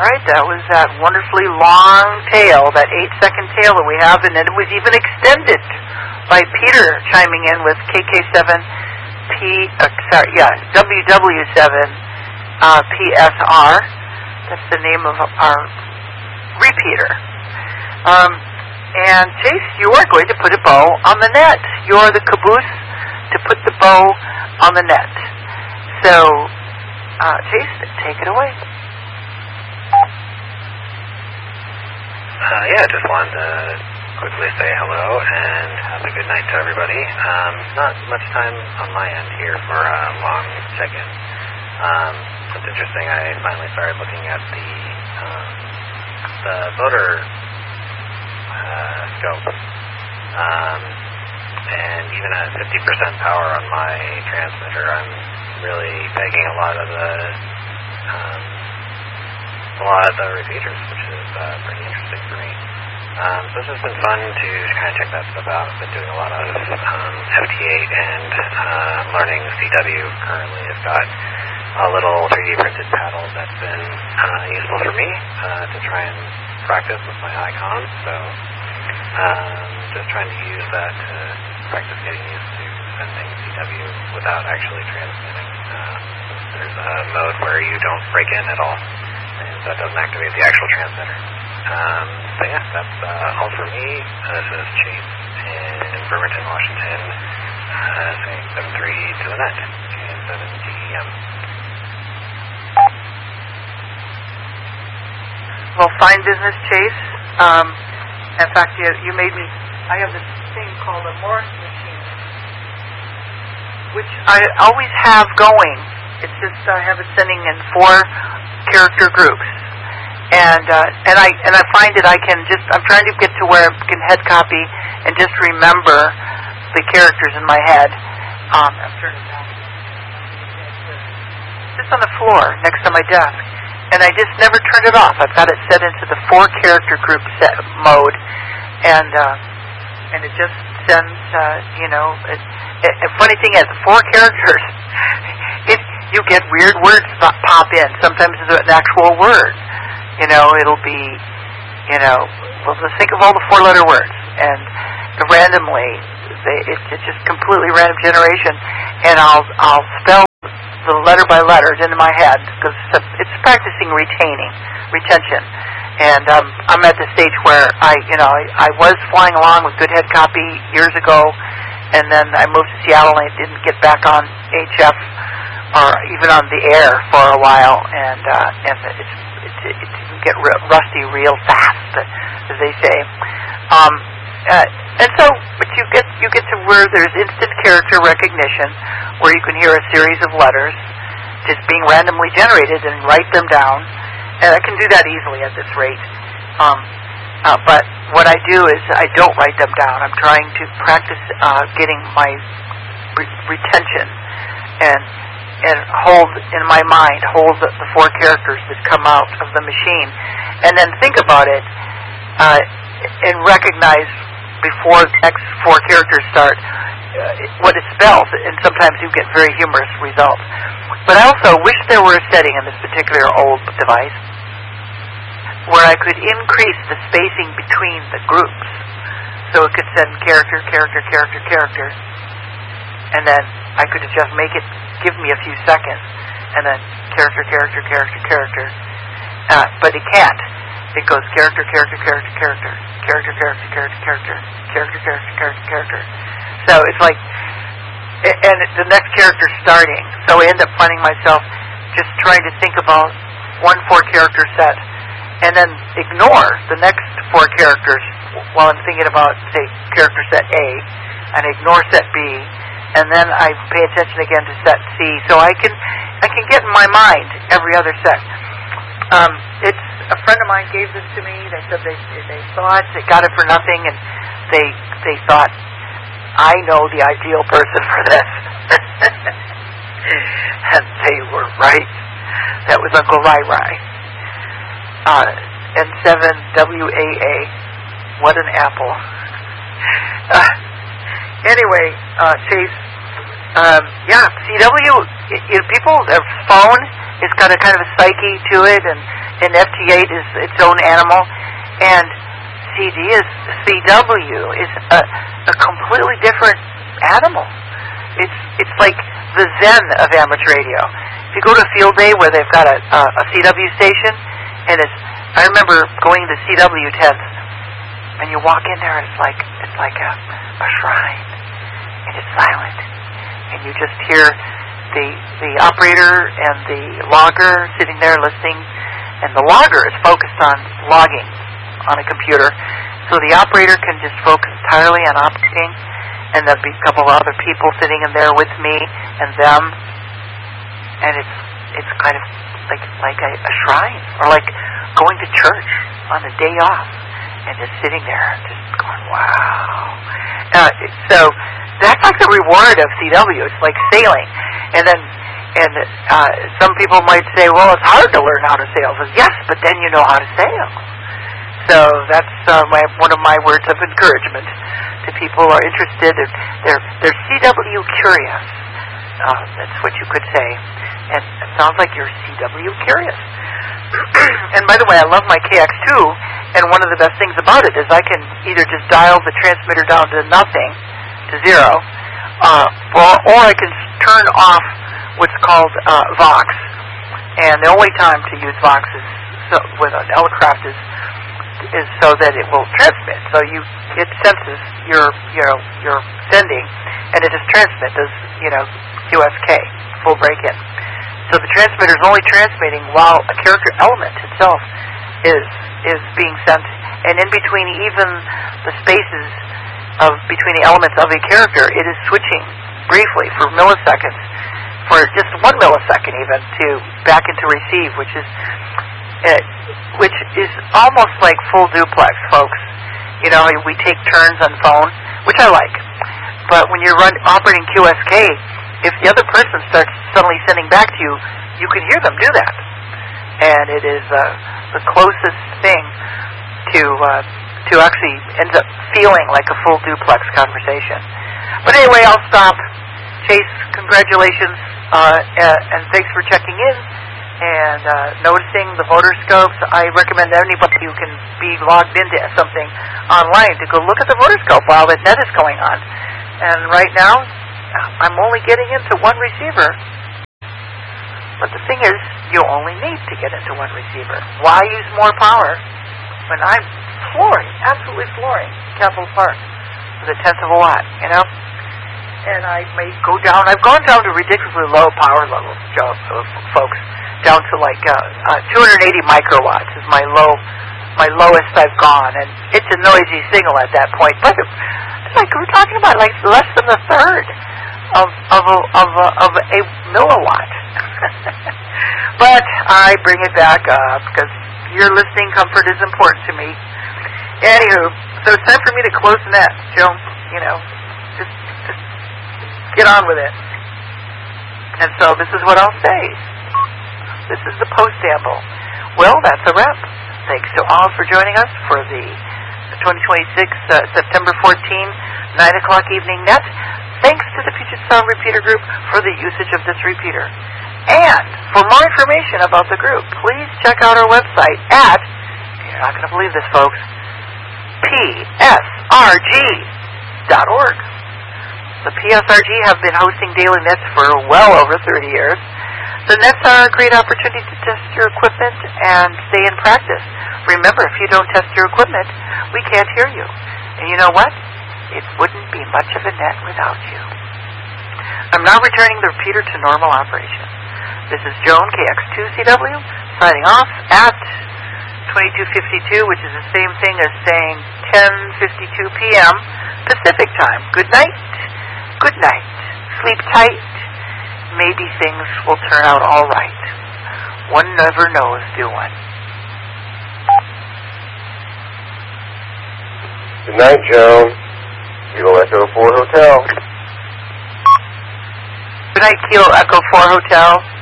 right, that was that wonderfully long tail, that 8-second tail that we have, and then it was even extended by Peter chiming in with WW7 PSR. That's the name of our repeater. And Chase, you are going to put a bow on the net. You are the caboose to put the bow on the net. So, Chase, take it away. Just wanted to quickly say hello and have a good night to everybody. Not much time on my end here for a long check-in. It's interesting, I finally started looking at the motor scope. And even at 50% power on my transmitter, I'm really pegging a lot of the repeaters, which is pretty interesting for me. So this has been fun to kind of check that stuff out. I've been doing a lot of FT8 and learning CW currently. I've got a little 3D printed paddle that's been useful for me to try and practice with my icons. So just trying to use that to practice getting used to sending CW without actually transmitting. There's a mode where you don't break in at all, and that doesn't activate the actual transmitter. That's all for me. This is Chase in Bremerton, Washington, saying 7-3 to the net and 7 GEM. Well, fine business, Chase. In fact, you made me... I have this thing called a Morse machine, which I always have going. It's just I have it sending in 4 character groups. And I find that I'm trying to get to where I can head copy and just remember the characters in my head. I'm turning it down. Just on the floor next to my desk. And I just never turn it off. I've got it set into the 4 character group set mode. And it just sends, funny thing is, 4 characters, you get weird words pop in. Sometimes it's an actual word. It'll be, let's think of all the 4-letter words. And randomly, it's just completely random generation. And I'll spell the letter by letter into my head because it's practicing retention. And I'm at the stage where I was flying along with good head copy years ago, and then I moved to Seattle and I didn't get back on HF or even on the air for a while, and it can get rusty real fast, as they say. And so, but you get to where there's instant character recognition, where you can hear a series of letters just being randomly generated and write them down. And I can do that easily at this rate. But what I do is I don't write them down. I'm trying to practice getting my retention and hold in my mind, the 4 characters that come out of the machine. And then think about it and recognize before the next 4 characters start what it spells. And sometimes you get very humorous results. But I also wish there were a setting in this particular old device where I could increase the spacing between the groups. So it could send character, and then I could just give me a few seconds, and then character. But it can't. It goes character. So it's like, and the next character's starting. So I end up finding myself just trying to think about 1 4-character set, and then ignore the next 4 characters while I'm thinking about, say, character set A, and ignore set B, and then I pay attention again to set C. So I can get in my mind every other set. It's a friend of mine gave this to me. They said they saw it, they got it for nothing, and they thought, I know the ideal person for this. And they were right. That was Uncle Rai. N7WAA. What an apple. Anyway, Chase, CW, people, their phone, it's got a kind of a psyche to it, and and FT8 is its own animal, and CW is a completely different animal. It's like the Zen of amateur radio. If you go to a field day where they've got a CW station, and I remember going to CW tents, and you walk in there, and it's like a shrine, and it's silent, and you just hear the operator and the logger sitting there listening, and the logger is focused on logging on a computer, so the operator can just focus entirely on operating, and there'll be a couple of other people sitting in there with me and them, and it's kind of like a shrine, or like going to church on a day off, and just sitting there, just going, wow. So that's like the reward of CW. It's like sailing, and some people might say, well, it's hard to learn how to sail. I says, yes, but then you know how to sail. So that's one of my words of encouragement to people who are interested. They're CW curious. That's what you could say. And it sounds like you're CW curious. And by the way, I love my KX2, and one of the best things about it is I can either just dial the transmitter down to nothing, to zero, or I can turn off what's called Vox. And the only time to use Vox is with an aircraft is so that it will transmit. So it senses your sending, and it just transmits as QSK, full break-in. So the transmitter is only transmitting while a character element itself is being sent, and in between even the spaces between the elements of a character, it is switching briefly for milliseconds, for just 1 millisecond even, to back into receive, which is almost like full duplex, folks. We take turns on phone, which I like, but when you're operating QSK, if the other person starts suddenly sending back to you, you can hear them do that. And it is the closest thing to actually end up feeling like a full duplex conversation. But anyway, I'll stop. Chase, congratulations, and thanks for checking in and noticing the Voterscopes. I recommend anybody who can be logged into something online to go look at the Voterscope while the net is going on. And right now, I'm only getting into one receiver. But the thing is, you only need to get into one receiver. Why use more power when I'm absolutely flooring Capitol Park with a tenth of a watt, And I may go down. I've gone down to ridiculously low power levels, folks, down to like 280 microwatts is my lowest I've gone, and it's a noisy signal at that point. But we're talking about like less than a third of a milliwatt. But I bring it back up because your listening comfort is important to me. Anywho, so it's time for me to close the net, Joan. Just get on with it. And so this is what I'll say. This is the post-amble. Well, that's a wrap. Thanks to all for joining us for the 2026 September 14, 9 o'clock evening net. Thanks to the Puget Sound Repeater Group for the usage of this repeater. And for more information about the group, please check out our website at, you're not going to believe this, folks, psrg.org. The PSRG have been hosting daily nets for well over 30 years. The nets are a great opportunity to test your equipment and stay in practice. Remember, if you don't test your equipment, we can't hear you. And you know what? It wouldn't be much of a net without you. I'm now returning the repeater to normal operation. This is Joan, KX2CW, signing off at 22:52, which is the same thing as saying 10:52 p.m. Pacific time. Good night. Good night. Sleep tight. Maybe things will turn out all right. One never knows, do one? Good night, Joan. Kilo Echo 4 Hotel. Good night, Kilo Echo 4 Hotel.